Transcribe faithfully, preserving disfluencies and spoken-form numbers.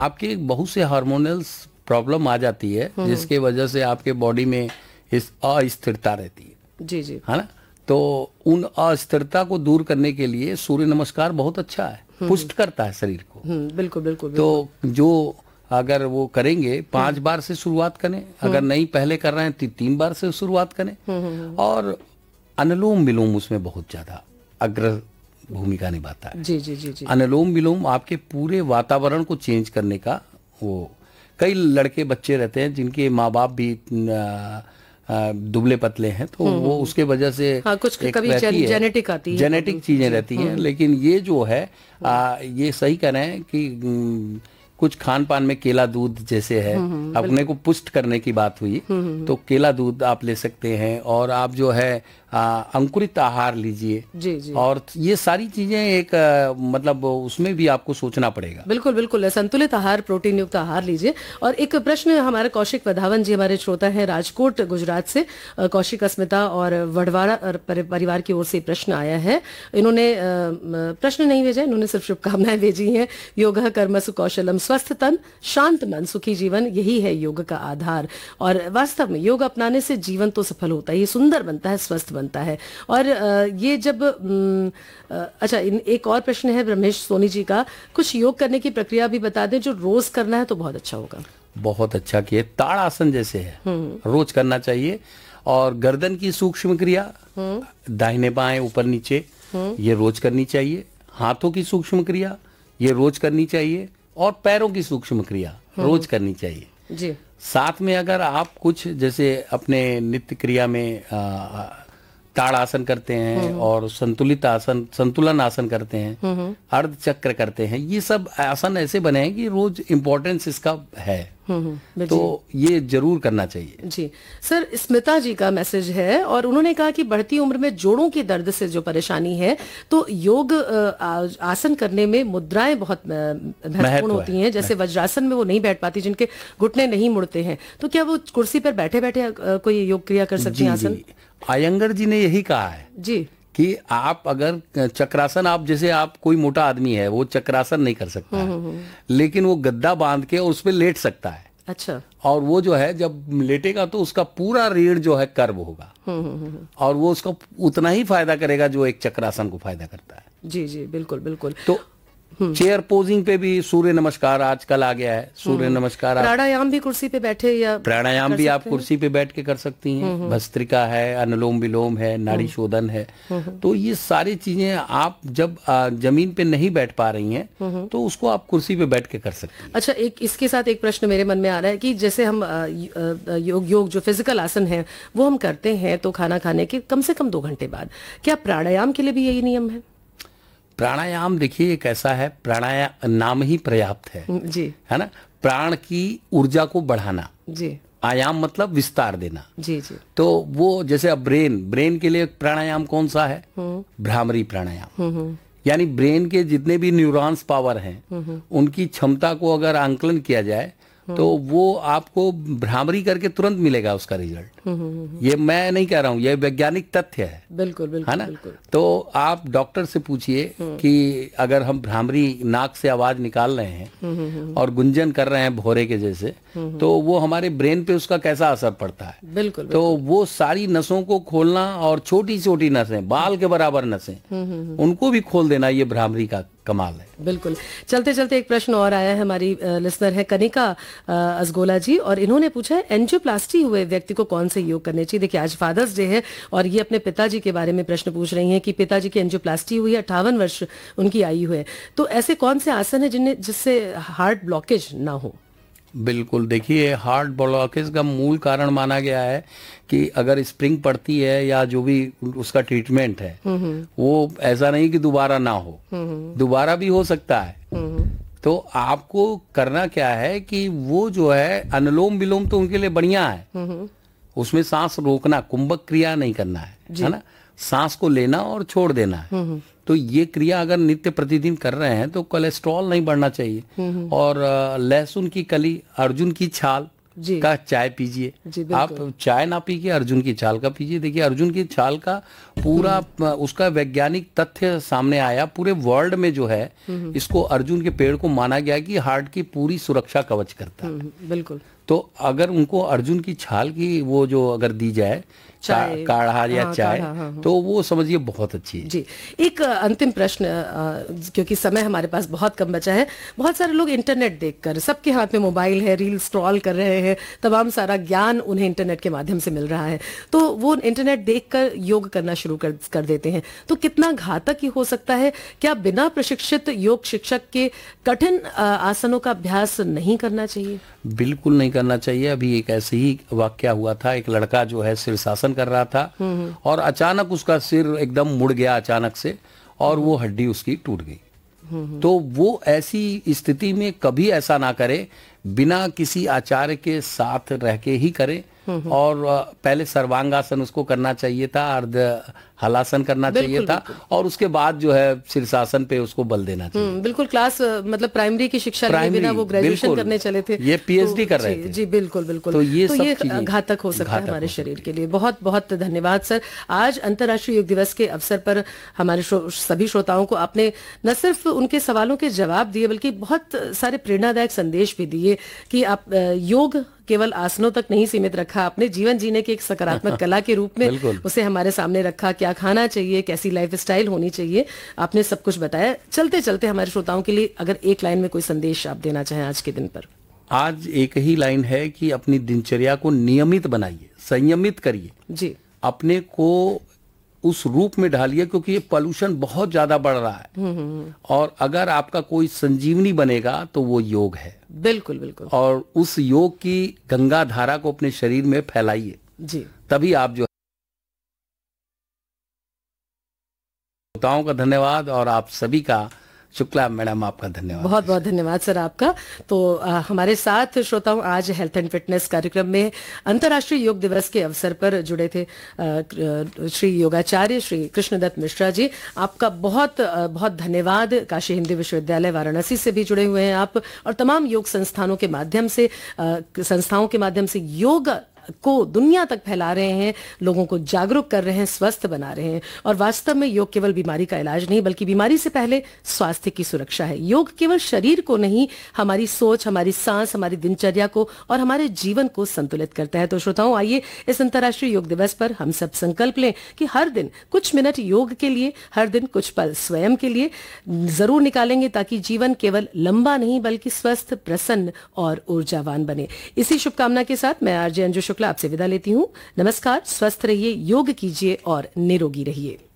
आपके बहुत से हार्मोनल प्रॉब्लम आ जाती है जिसके वजह से आपके बॉडी में इस अस्थिरता रहती है। जी जी। है ना। तो उन अस्थिरता को दूर करने के लिए सूर्य नमस्कार बहुत अच्छा है, पुष्ट करता है शरीर को। हम्म, बिल्कुल बिल्कुल। तो जो अगर वो करेंगे पांच बार से शुरुआत करें, अगर नहीं पहले कर रहे हैं तो तीन बार से शुरुआत करें। और अनुलोम विलोम उसमें बहुत ज्यादा अग्र भूमिका निभाता है। जी जी जी जी। अनुलोम विलोम आपके पूरे वातावरण को चेंज करने का, वो कई लड़के बच्चे रहते हैं जिनके माँ बाप भी दुबले पतले हैं, तो वो उसके वजह से हाँ, कुछ कभी जेनेटिक आती है, जेनेटिक चीजें रहती हैं। लेकिन ये जो है आ, ये सही कह रहे हैं कि कुछ खान पान में केला दूध जैसे है, अपने को पुष्ट करने की बात हुई तो केला दूध आप ले सकते हैं। और आप जो है आ, अंकुरित आहार लीजिए। जी जी। और ये सारी चीजें एक आ, मतलब उसमें भी आपको सोचना पड़ेगा। बिल्कुल बिल्कुल, संतुलित आहार, प्रोटीन युक्त आहार लीजिए। और एक प्रश्न हमारे कौशिक वधावन जी हमारे श्रोता हैं राजकोट गुजरात से। कौशिक अस्मिता और वडवाड़ा परिवार की ओर से प्रश्न आया है। इन्होंने प्रश्न नहीं भेजा, इन्होंने सिर्फ शुभकामनाएं भेजी हैं। योग कर्मसु कौशलम, स्वस्थ तन शांत मन सुखी जीवन, यही है योग का आधार। और वास्तव में योग अपनाने से जीवन तो सफल होता है, ये सुंदर बनता है, स्वस्थ बनता है। और ये जब अच्छा, एक और प्रश्न है ब्रह्मेश सोनी जी का, कुछ योग करने की प्रक्रिया भी बता दें जो रोज करना है तो बहुत अच्छा होगा। बहुत अच्छा किए, ताड़ आसन जैसे है रोज करना चाहिए। और गर्दन की सूक्ष्म क्रिया, दाहिने बाएं ऊपर नीचे, ये रोज करनी चाहिए। हाथों की सूक्ष्म क्रिया ये रोज करनी चाहिए। और पैरों की सूक्ष्म क्रिया रोज करनी चाहिए जी। साथ में अगर आप कुछ जैसे अपने नित्य क्रिया में आ, ताड़ आसन करते हैं और संतुलित आसन, संतुलन आसन करते हैं, अर्ध चक्र करते हैं, ये सब आसन ऐसे बने हैं कि रोज इम्पोर्टेंस इसका है, तो ये जरूर करना चाहिए। जी सर, स्मिता जी का मैसेज है और उन्होंने कहा कि बढ़ती उम्र में जोड़ों की दर्द से जो परेशानी है तो योग आसन करने में मुद्राएं बहुत महत्वपूर्ण होती हैं। जैसे वज्रासन में वो नहीं बैठ पाती, जिनके घुटने नहीं मुड़ते हैं, तो क्या वो कुर्सी पर बैठे बैठे कोई योग क्रिया कर सकती हैं? आसन आयंगर जी ने यही कहा है जी कि आप अगर चक्रासन, आप जैसे आप कोई मोटा आदमी है वो चक्रासन नहीं कर सकता है, लेकिन वो गद्दा बांध के उस पर लेट सकता है। अच्छा। और वो जो है जब लेटेगा तो उसका पूरा रीढ़ जो है कर्व होगा और वो उसका उतना ही फायदा करेगा जो एक चक्रासन को फायदा करता है। जी जी बिल्कुल बिल्कुल। तो चेयर पोजिंग पे भी सूर्य नमस्कार आजकल आ गया है। सूर्य नमस्कार, प्राणायाम भी कुर्सी पे बैठे, या प्राणायाम भी आप कुर्सी पे बैठ के कर सकती हैं। भस्त्रिका है, अनुलोम विलोम है, नाड़ी शोधन है। तो ये सारी चीजें आप जब जमीन पे नहीं बैठ पा रही हैं तो उसको आप कुर्सी पे बैठ के कर सकती हैं। अच्छा, एक इसके साथ एक प्रश्न मेरे मन में आ रहा है कि जैसे हम योग योग जो फिजिकल आसन है वो हम करते हैं तो खाना खाने के कम से कम दो घंटे बाद, क्या प्राणायाम के लिए भी यही नियम है? प्राणायाम देखिए एक ऐसा है, प्राणायाम नाम ही पर्याप्त है जी, है ना। प्राण की ऊर्जा को बढ़ाना जी, आयाम मतलब विस्तार देना। जी जी। तो वो जैसे अब ब्रेन ब्रेन के लिए प्राणायाम कौन सा है? भ्रामरी प्राणायाम। यानी ब्रेन के जितने भी न्यूरॉन्स पावर हैं उनकी क्षमता को अगर आंकलन किया जाए तो वो आपको भ्रामरी करके तुरंत मिलेगा उसका रिजल्ट। ये मैं नहीं कह रहा हूँ, ये वैज्ञानिक तथ्य है। बिल्कुल बिल्कुल, है ना। बिल्कुल। तो आप डॉक्टर से पूछिए कि अगर हम भ्रामरी नाक से आवाज निकाल रहे हैं और गुंजन कर रहे हैं भोरे के जैसे, तो वो हमारे ब्रेन पे उसका कैसा असर पड़ता है। बिल्कुल, तो वो सारी नसों को खोलना और छोटी छोटी नसें, बाल के बराबर नसें, उनको भी खोल देना, ये भ्रामरी का कमाल है। बिल्कुल। चलते चलते एक प्रश्न और आया है, हमारी लिसनर है कनिका असगोला जी, और इन्होंने पूछा है एंजियोप्लास्टी हुए व्यक्ति को कौन से योग करने चाहिए। देखिए आज फादर्स डे है और ये अपने पिताजी के बारे में प्रश्न पूछ रही हैं कि पिताजी की एंजियोप्लास्टी हुई है, अट्ठावन वर्ष उनकी आयु है, तो ऐसे कौन से आसन है जिन्हें जिससे हार्ट ब्लॉकेज ना हो? बिल्कुल, देखिए हार्ट ब्लॉकेज का मूल कारण माना गया है कि अगर स्प्रिंग पड़ती है या जो भी उसका ट्रीटमेंट है वो ऐसा नहीं कि दोबारा ना हो, दोबारा भी हो सकता है। तो आपको करना क्या है कि वो जो है अनुलोम विलोम तो उनके लिए बढ़िया है, उसमें सांस रोकना, कुंभक क्रिया नहीं करना है, है ना। सांस को लेना और छोड़ देना है। तो ये क्रिया अगर नित्य प्रतिदिन कर रहे हैं तो कोलेस्ट्रॉल नहीं बढ़ना चाहिए। और लहसुन की कली, अर्जुन की छाल, जी। का चाय पीजिए। जी, आप बिल्कुल। चाय ना पी के अर्जुन की छाल का पीजिए। देखिए अर्जुन की छाल का पूरा उसका वैज्ञानिक तथ्य सामने आया। पूरे वर्ल्ड में जो है इसको अर्जुन के पेड़ को माना गया कि हार्ट की पूरी सुरक्षा कवच करता है। हम्म, बिल्कुल। तो अगर उनको अर्जुन की छाल की वो जो अगर दी जाए चाय, का, काढ़ा या हाँ, चाय, काढ़ा, हाँ, हाँ। तो वो समझिए बहुत अच्छी है। जी, एक अ, अंतिम प्रश्न, अ, क्योंकि समय हमारे पास बहुत कम बचा है। बहुत सारे लोग इंटरनेट देखकर, सबके हाथ में मोबाइल है, रील स्क्रॉल कर रहे हैं, तमाम सारा ज्ञान उन्हें इंटरनेट के माध्यम से मिल रहा है, तो वो इंटरनेट देखकर योग करना शुरू कर कर देते हैं। तो कितना घातक ही हो सकता है? क्या बिना प्रशिक्षित योग शिक्षक के कठिन अ, आसनों का अभ्यास नहीं करना चाहिए? बिल्कुल नहीं करना चाहिए। अभी एक ऐसे ही वाकया हुआ था। एक लड़का जो है शीर्षासन कर रहा था और अचानक उसका सिर एकदम मुड़ गया अचानक से और वो हड्डी उसकी टूट गई। तो वो ऐसी स्थिति में कभी ऐसा ना करे, बिना किसी आचार्य के साथ रह के ही करे। और पहले सर्वांगासन उसको करना चाहिए था, अर्ध हलासन करना चाहिए था, और उसके बाद जो है शीर्षासन पे उसको बल देना चाहिए। हम्म, बिल्कुल। क्लास अ, मतलब प्राइमरी की शिक्षा लिए प्राइमरी, बिना वो ग्रेजुएशन बिल्कुल। करने चले थे, ये पीएचडी तो कर रहे जी, थे। जी बिल्कुल बिल्कुल। तो ये तो सब ये चीजें घातक हो सकता है घातक हमारे हो शरीर सकती के लिए। बहुत बहुत धन्यवाद सर। आज अंतर्राष्ट्रीय योग दिवस के अवसर पर हमारे श्रो, सभी श्रोताओं को आपने न सिर्फ उनके सवालों के जवाब दिए, बल्कि बहुत सारे प्रेरणादायक संदेश भी दिए कि आप अ, योग केवल आसनों तक नहीं सीमित रखा, अपने जीवन जीने की एक सकारात्मक कला के रूप में उसे हमारे सामने रखा। क्या खाना चाहिए, कैसी लाइफ स्टाइल होनी चाहिए, आपने सब कुछ बताया। चलते चलते हमारे श्रोताओं के लिए अगर एक लाइन में कोई संदेश आप देना चाहें आज के दिन पर। आज एक ही लाइन है कि अपनी दिनचर्या को नियमित बनाइए, संयमित करिए, जी, अपने को उस रूप में ढालिए, क्योंकि ये पोल्यूशन बहुत ज्यादा बढ़ रहा है। और अगर आपका कोई संजीवनी बनेगा तो वो योग है। बिल्कुल बिल्कुल। और उस योग की गंगा धारा को अपने शरीर में फैलाइए, जी, तभी आप जो श्रोताओं का धन्यवाद और आप सभी का, शुक्ला मैडम आपका धन्यवाद। बहुत बहुत धन्यवाद सर आपका। तो आ, हमारे साथ श्रोताओं आज हेल्थ एंड फिटनेस कार्यक्रम में अंतर्राष्ट्रीय योग दिवस के अवसर पर जुड़े थे आ, श्री योगाचार्य श्री कृष्णदत्त मिश्रा जी। आपका बहुत आ, बहुत धन्यवाद। काशी हिंदी विश्वविद्यालय वाराणसी से भी जुड़े हुए हैं आप, और तमाम योग संस्थानों के माध्यम से आ, संस्थाओं के माध्यम से योग को दुनिया तक फैला रहे हैं, लोगों को जागरूक कर रहे हैं, स्वस्थ बना रहे हैं। और वास्तव में योग केवल बीमारी का इलाज नहीं, बल्कि बीमारी से पहले स्वास्थ्य की सुरक्षा है। योग केवल शरीर को नहीं, हमारी सोच, हमारी सांस, हमारी दिनचर्या को और हमारे जीवन को संतुलित करता है। तो श्रोताओं, आइए इस अंतर्राष्ट्रीय योग दिवस पर हम सब संकल्प लें कि हर दिन कुछ मिनट योग के लिए, हर दिन कुछ पल स्वयं के लिए जरूर निकालेंगे, ताकि जीवन केवल लंबा नहीं बल्कि स्वस्थ, प्रसन्न और ऊर्जावान बने। इसी शुभकामना के साथ मैं आरजे अंजू शुक्ला आपसे विदा लेती हूँ। नमस्कार, स्वस्थ रहिए, योग कीजिए और निरोगी रहिए।